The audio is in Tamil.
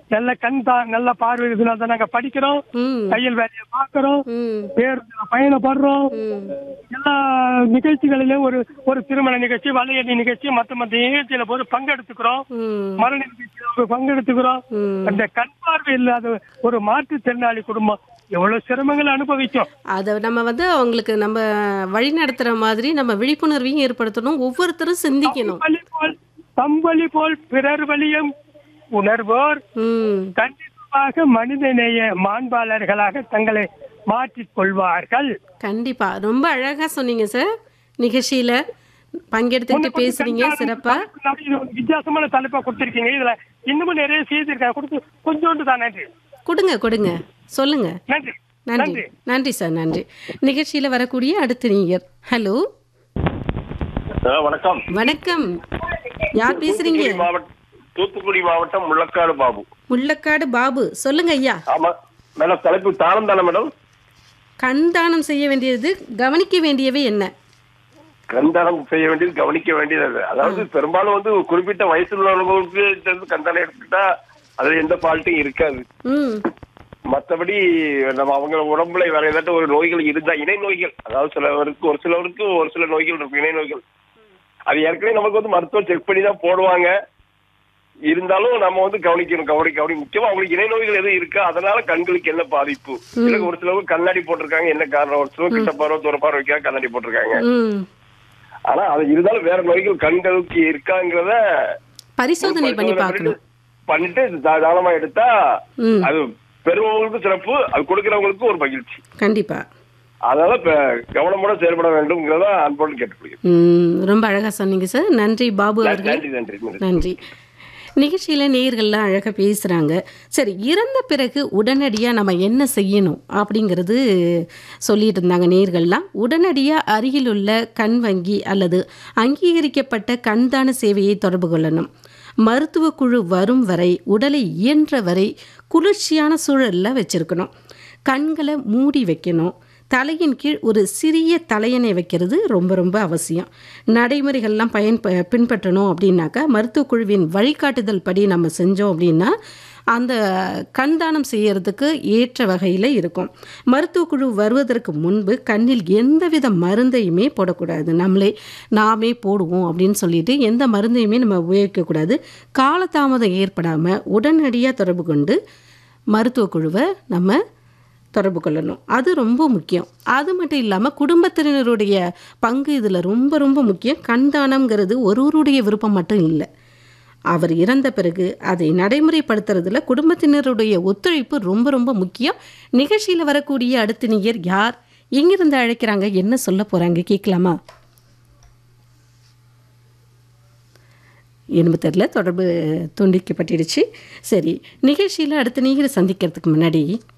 நல்ல நல்ல பார்வை இருக்குனால தான் நாங்க படிக்கிறோம், தையல் வேலையை பார்க்கிறோம், பேருந்துல பயணப்படுறோம். எல்லா நிகழ்ச்சிகளிலும் ஒரு திருமண நிகழ்ச்சி, வளையடி நிகழ்ச்சி, மத்த நிகழ்ச்சியில போது பங்கெடுத்துக்கிறோம், மரண நிகழ்ச்சியில பங்கெடுத்துக்கிறோம். அந்த கண் பார்வை இல்லாத ஒரு மாற்றுத்திறனாளி குடும்பம் எவ்வளவு சிரமங்களை அனுபவிக்கும். அதை நம்ம அவங்களுக்கு நம்ம வழி நடத்துற மாதிரி நம்ம விழிப்புணர்வையும் ஏற்படுத்தணும். ஒவ்வொருத்தரும் சிந்திக்கணும். தம்பலி போல் பிறர் வழியும் உணர்வோர் கண்டிப்பாக மனிதநேய மாண்பாளர்களாக தங்களை மாற்றிக் கொள்வார்கள். கண்டிப்பா. ரொம்ப அழகா சொன்னீங்க சார். நிகழ்ச்சியில பங்கெடுத்துட்டு பேசுறீங்க சிறப்பா. வித்தியாசமான தலைப்பா கொடுத்திருக்கீங்க. இதுல இன்னமும் நிறைய செய்திருக்காங்க. கொடுத்து கொஞ்சோண்டு தான். நன்றி. கொடுங்க சொல்லுங்க. நன்றி நன்றி நன்றி சார். நன்றி. நிகழ்ச்சியில வரக்கூடிய அடுத்த நீங்க. ஹலோ, வணக்கம். வணக்கம். யார் பேசுறீங்க? தூத்துக்குடி மாவட்டம் முள்ளக்காடு பாபு. முள்ளக்காடு பாபு, சொல்லுங்க ஐயா. ஆமா மேடம், தலைப்பு தானம் தானே மேடம்? கண் தானம் செய்ய வேண்டியது, கவனிக்க வேண்டியவை என்ன? கண் தானம் செய்ய வேண்டியது, கவனிக்க வேண்டியது. அதாவது பெரும்பாலும் குறிப்பிட்ட வயசுல உள்ளவங்களுக்கு கண் தானம் எடுத்துக்கிட்டா அதுல எந்த ஃபால்ட்டும் இருக்காது. மற்றபடி நம்ம அவங்க உடம்புல வேற ஏதாட்டும் ஒரு நோய்கள் இருந்தா, இணை நோய்கள், அதாவது ஒரு சிலவருக்கு ஒரு சில நோய்கள் இருக்கும், இணை நோய்கள். அது ஏற்கனவே நமக்கு மருத்துவம் செக் பண்ணி தான் போடுவாங்க. இருந்தாலும் நம்ம கவனிக்கணும். கவனி முக்கியமா அவங்களுக்கு இணை நோய்கள் எதுவும் இருக்கா, அதனால கண்களுக்கு என்ன பாதிப்பு. ஒரு சிலவங்க கண்ணாடி போட்டிருக்காங்க, என்ன காரணம்? ஒரு சிலவங்க கிட்ட பார்வை தூர பார்வை வைக்காம கண்ணாடி போட்டிருக்காங்க. ஆனா அது இருந்தாலும் வேற நோய்கள் கண்களுக்கு இருக்காங்கிறத பரிசோதனை பண்ணி பார்க்கணும். பண்ணிட்டு தாராளமா எடுத்தா அது பெறுபவங்களுக்கு சிறப்பு, அது கொடுக்கிறவங்களுக்கு ஒரு மகிழ்ச்சி. கண்டிப்பா. அதனால கவனமோட செயல்பட வேண்டும்ங்கிறத அன்போடு கேட்டுக்கொள்கிறேன். ரொம்ப அழகா சொன்னீங்க சார். நன்றி பாபு அவர்கள். நன்றி. நிகழ்ச்சியில் நேயர்கள்லாம் அழகாக பேசுகிறாங்க. சரி, இறந்த பிறகு உடனடியாக நம்ம என்ன செய்யணும் அப்படிங்கிறது சொல்லிட்டு இருந்தாங்க நேயர்கள்லாம். உடனடியாக அருகில் உள்ள கண் வங்கி அல்லது அங்கீகரிக்கப்பட்ட கண்தான சேவையை தொடர்பு கொள்ளணும். மருத்துவ குழு வரும் வரை உடலை இயன்ற வரை குளிர்ச்சியான சூழலில் வச்சுருக்கணும். கண்களை மூடி வைக்கணும். தலையின் கீழ் ஒரு சிறிய தலையணை வைக்கிறது ரொம்ப ரொம்ப அவசியம். நடைமுறைகள்லாம் பின்பற்றணும் அப்படின்னாக்கா, மருத்துவ குழுவின் வழிகாட்டுதல் படி நம்ம செஞ்சோம் அப்படின்னா அந்த கண்தானம் செய்யறதுக்கு ஏற்ற வகையில் இருக்கும். மருத்துவ குழு வருவதற்கு முன்பு கண்ணில் எந்தவித மருந்தையுமே போடக்கூடாது. நாமே போடுவோம் அப்படின்னு சொல்லிட்டு எந்த மருந்தையுமே நம்ம உபயோகிக்கக்கூடாது. காலதாமதம் ஏற்படாமல் உடனடியாக தொடர்பு கொண்டு மருத்துவ குழுவை நம்ம தொடர்பு கொள்ளணும். அது ரொம்ப முக்கியம். அது மட்டும் இல்லாமல் குடும்பத்தினருடைய பங்கு இதில் ரொம்ப ரொம்ப முக்கியம். கண்தானம்ங்கிறது ஒருவருடைய விருப்பம் மட்டும் இல்லை. அவர் இறந்த பிறகு அதை நடைமுறைப்படுத்துறதுல குடும்பத்தினருடைய ஒத்துழைப்பு ரொம்ப ரொம்ப முக்கியம். நிகழ்ச்சியில் வரக்கூடிய அடுத்த நேயர் யார், எங்கிருந்து அழைக்கிறாங்க, என்ன சொல்ல போகிறாங்க கேட்கலாமா? எனக்கு தெரியல, தொடர்பு துண்டிக்கப்பட்டுடுச்சு. சரி, நிகழ்ச்சியில் அடுத்த நேயரை சந்திக்கிறதுக்கு முன்னாடி